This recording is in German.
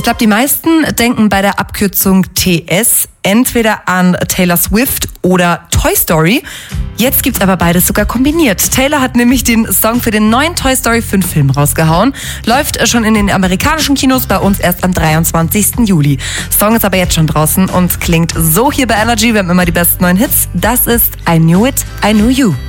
glaube, die meisten denken bei der Abkürzung TS entweder an Taylor Swift oder Toy Story. Jetzt gibt's aber beides sogar kombiniert. Taylor hat nämlich den Song für den neuen Toy Story 5 Film rausgehauen. Läuft schon in den amerikanischen Kinos, bei uns erst am 23. Juli. Song ist aber jetzt schon draußen und klingt so hier bei Energy. Wir haben immer die besten neuen Hits. Das ist I Knew It, I Knew You.